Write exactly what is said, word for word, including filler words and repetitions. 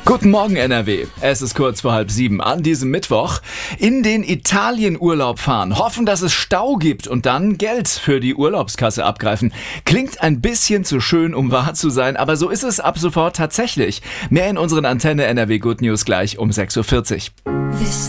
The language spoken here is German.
Guten Morgen N R W, es ist kurz vor halb sieben an diesem Mittwoch. In den Italienurlaub fahren, hoffen, dass es Stau gibt und dann Geld für die Urlaubskasse abgreifen. Klingt ein bisschen zu schön, um wahr zu sein, aber so ist es ab sofort tatsächlich. Mehr in unseren Antenne N R W Good News gleich um sechs Uhr vierzig.